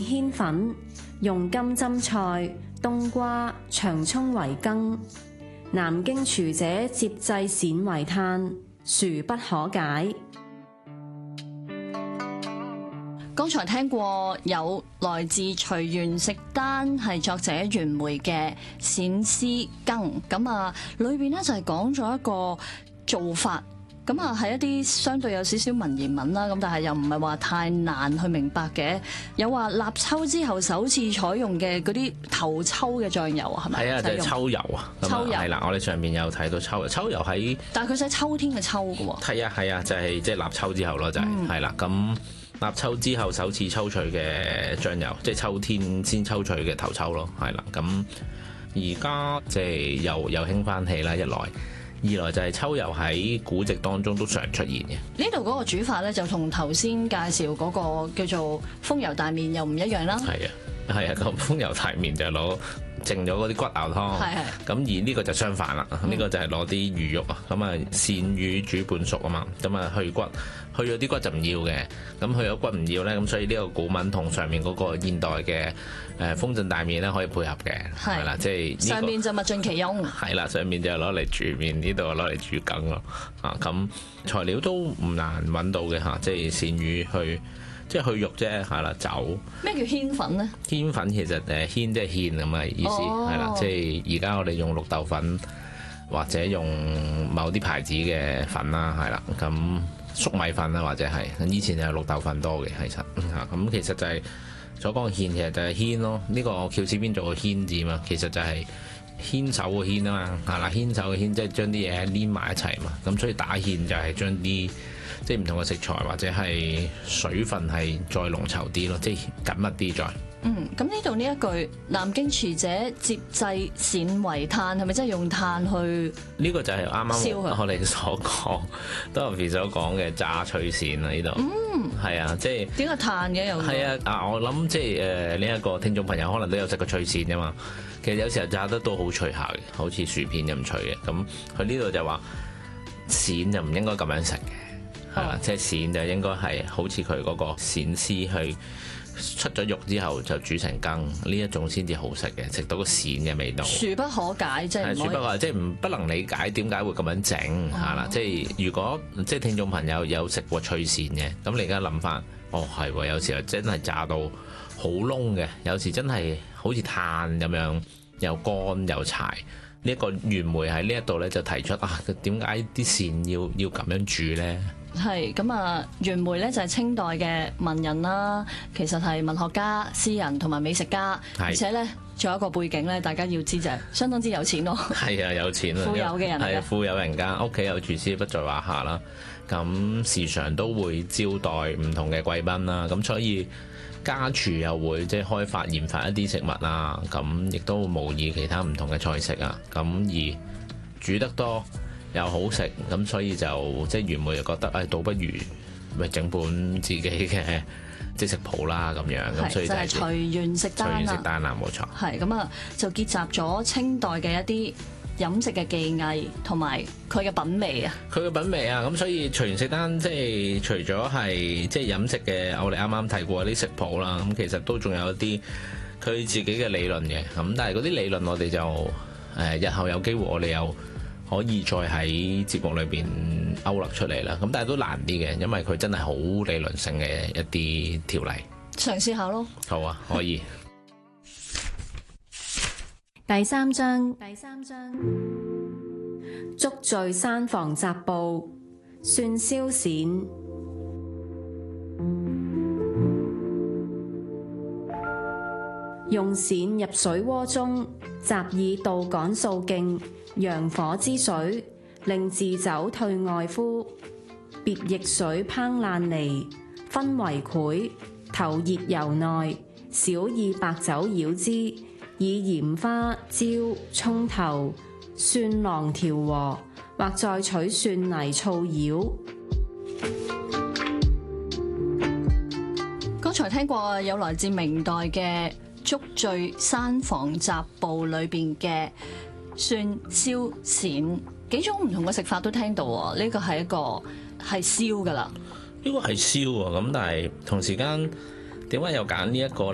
芡粉用金針菜、冬瓜、長蔥為羹。南京廚者接濟鮮為炭，殊不可解。 剛才聽過有來自隨緣食單係作者袁枚嘅鱔絲羹，咁啊裏邊咧就係講咗一個做法，咁啊係一啲相對有少少文言文啦，咁但係又唔係話太難去明白嘅。有話立秋之後首次採用嘅嗰啲頭秋嘅醬油啊，係咪？ 係啊，就係秋油啊。 秋油係啦，我哋上面有睇到秋油，秋油喺， 但係佢寫秋天嘅秋嘅喎。 係啊，就係即係立秋之後咯，就係啦咁。立秋之後首次抽取嘅醬油，即係秋天先抽取嘅頭抽咯，係啦。咁而家即係又興翻起啦，一來，二來就係秋油喺古籍當中都常出現嘅。 呢度嗰個煮法咧就同頭先介紹嗰個叫做風油大麵又唔一樣啦。 係啊，咁風油大麵就係攞剩咗嗰啲骨熬湯，咁而呢個就相反啦，呢個就係攞啲魚肉啊，咁啊鱔魚煮半熟啊嘛，咁啊去骨，去咗啲骨就唔要嘅，咁去咗骨唔要咧，咁所以呢個古文同上面嗰個現代嘅風鎮大麵咧可以配合嘅，係啦，即係上面就物盡其用， 係啦，上面就攞嚟煮麵，呢度攞嚟煮羹咯，啊咁材料都唔難揾到嘅嚇，即係鱔魚去。即係去肉啫，係啦，酒。咩叫芡粉咧？ 芡粉其實芡即係芡咁嘅意思，係啦，即係而家我哋用綠豆粉或者用某啲牌子嘅粉啦，係啦，咁粟米粉啦或者係，以前就係綠豆粉多嘅，其實嚇咁其實就係所講嘅芡，其實就係芡咯。呢個轎字邊做個芡字嘛，其實就係牽手嘅牽啊嘛，係啦，牽手嘅牽即係將啲嘢黏埋一齊嘛，咁所以打芡就係將啲。即係唔同嘅食材或者係水分係再濃稠啲咯，即係緊密啲再。 咁呢度呢一句南京廚者接濟鮮為炭，係咪真係用炭去？ 呢個就係啱啱我哋所講Dorothy所講嘅炸脆鱔啊！呢度係啊，即係點解炭嘅又係啊！我諗即係呢一個聽眾朋友可能都有食過脆鱔㗎嘛。其實有時候炸得都好脆下嘅，好似薯片咁脆嘅。咁佢呢度就話鱔就唔應該咁樣食嘅。係啦，即係鱔就應該係好似佢嗰個鱔絲去出咗肉之後就煮成羹，呢一種先至好食嘅，食到個鱔嘅味道。 殊不可解，即係殊不可解，即係不能理解點解會咁樣整係啦。即係如果即係聽眾朋友有食過脆鱔嘅，咁你而家諗翻，係喎，有時候真係炸到好燶嘅，有時真係好似炭咁樣，又乾又柴。呢一個袁枚喺呢一度咧就提出點解啲鱔要咁樣煮咧？ 係咁啊，袁枚咧就係清代嘅文人啦，其實係文學家、詩人同埋美食家，而且咧仲有一個背景咧，大家要知就係相當之有錢咯。係啊， 有錢啊， 富有嘅人係富有人家，屋企有廚師不在話下啦。咁時常都會招待唔同嘅貴賓啦，咁所以家廚又會即係開發研發一啲食物啊，咁亦都模擬其他唔同嘅菜式啊，咁而煮得多又好食，咁所以就即係袁枚就覺得倒不如咪整本自己嘅即食譜啦咁樣，咁所以就係隨緣食單啦。 隨緣食單啦，冇錯。 係咁啊，就結集咗清代嘅一啲飲食嘅技藝同埋佢嘅品味啊。佢嘅品味啊， 咁所以隨緣食單即係除咗係即係飲食嘅，我哋啱啱提過啲食譜啦，咁其實都仲有一啲佢自己嘅理論嘅，咁但係嗰啲理論我哋就日後有機會我哋又可以再喺節目裏邊勾勒出嚟啦，咁但係都難啲嘅，因為佢真係好理論性嘅一啲條例。 嘗試下咯。 好啊，可以。 第三章，竹序山房雜部，蒜燒鱔。用鱔入水鍋中，雜以稻稈掃勁，揚火之水，令自酒退外敷。別逆水烹爛梨，分為潰，頭熱油內，少以白酒繞之，以鹽花、椒、蔥頭、蒜囊調和，或再取蒜泥醋繞。 剛才聽過有來自明代嘅竹序山房雜部裏邊嘅蒜燒鱔，幾種唔同嘅食法都聽到喎。呢個係一個係燒㗎啦， 呢個係燒啊，咁但係同時間點解又揀呢一個？